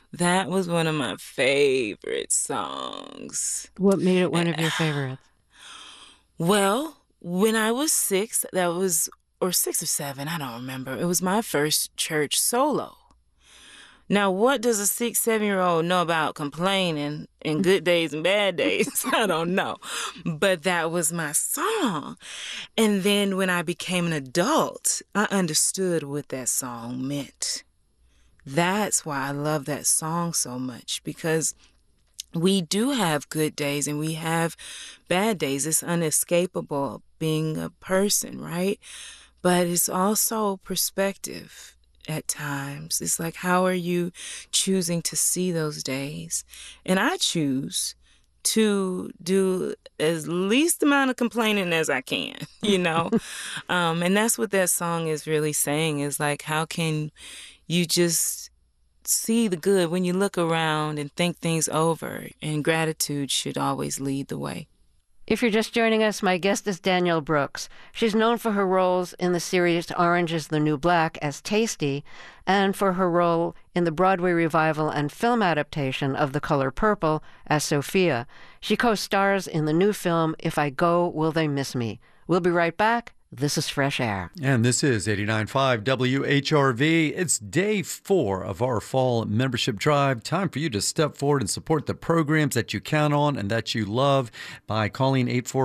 That was one of my favorite songs. What made it one of your favorites? Well, when I was six, or 6 or 7, I don't remember. It was my first church solo. Now, what does a 6, 7-year-old know about complaining in good days and bad days? I don't know. But that was my song. And then when I became an adult, I understood what that song meant. That's why I love that song so much, because we do have good days and we have bad days. It's unescapable being a person, right? But it's also perspective at times. It's like, how are you choosing to see those days? And I choose to do as least amount of complaining as I can, you know? And that's what that song is really saying, is like, how can you just see the good when you look around and think things over? And gratitude should always lead the way. If you're just joining us, my guest is Danielle Brooks. She's known for her roles in the series Orange is the New Black as Tasty, and for her role in the Broadway revival and film adaptation of The Color Purple as Sophia. She co-stars in the new film If I Go, Will They Miss Me? We'll be right back. This is Fresh Air. And this is 89.5 WHRV. It's day 4 of our fall membership drive. Time for you to step forward and support the programs that you count on and that you love by calling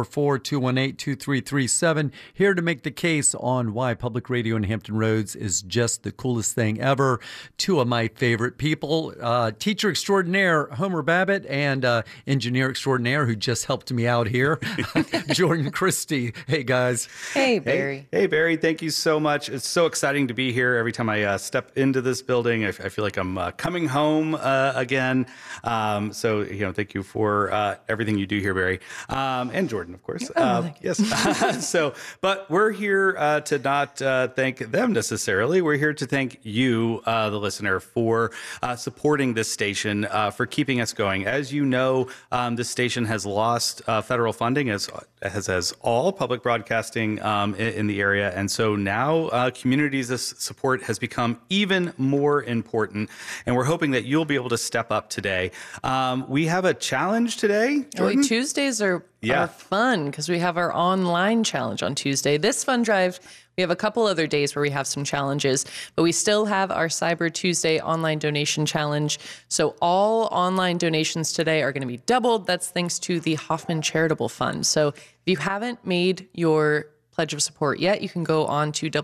844-218-2337. Here to make the case on why public radio in Hampton Roads is just the coolest thing ever. Two of my favorite people, teacher extraordinaire Homer Babbitt and engineer extraordinaire who just helped me out here, Jordan Christie. Hey, guys. Hey, Barry. Hey, Barry. Thank you so much. It's so exciting to be here. Every time I step into this building, I feel like I'm coming home again. So, thank you for everything you do here, Barry. And Jordan, of course. Yes. But we're here to not thank them necessarily. We're here to thank you, the listener, for supporting this station, for keeping us going. As you know, this station has lost federal funding, as all public broadcasting in the area. And so now communities' support has become even more important. And we're hoping that you'll be able to step up today. We have a challenge today, Jordan? Tuesdays are fun because we have our online challenge on Tuesday. This fund drive, we have a couple other days where we have some challenges, but we still have our Cyber Tuesday online donation challenge. So all online donations today are going to be doubled. That's thanks to the Hoffman Charitable Fund. So if you haven't made your pledge of support yet, you can go on to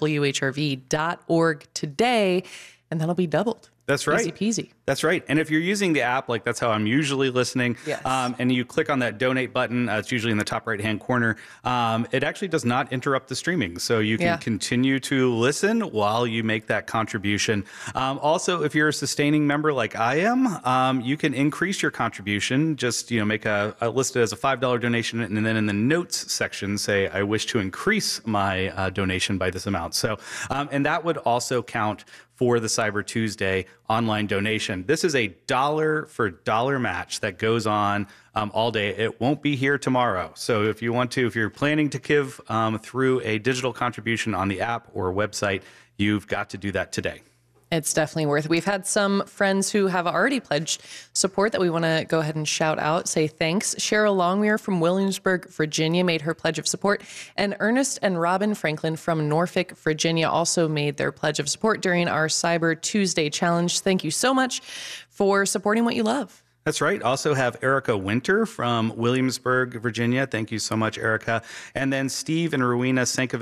whrv.org today, and that'll be doubled. That's right. Easy peasy. That's right. And if you're using the app, like that's how I'm usually listening, yes. And you click on that donate button, it's usually in the top right-hand corner, it actually does not interrupt the streaming. So you can continue to listen while you make that contribution. Also, if you're a sustaining member like I am, you can increase your contribution. Just make a list it as a $5 donation, and then in the notes section, say, I wish to increase my donation by this amount. So, and that would also count for the Cyber Tuesday online donation. This is a dollar for dollar match that goes on all day. It won't be here tomorrow. So if you're planning to give through a digital contribution on the app or website, you've got to do that today. It's definitely worth it. We've had some friends who have already pledged support that we want to go ahead and shout out, say thanks. Cheryl Longmuir from Williamsburg, Virginia made her pledge of support. And Ernest and Robin Franklin from Norfolk, Virginia also made their pledge of support during our Cyber Tuesday challenge. Thank you so much for supporting what you love. That's right. Also have Erica Winter from Williamsburg, Virginia. Thank you so much, Erica. And then Steve and Rowena Sankovic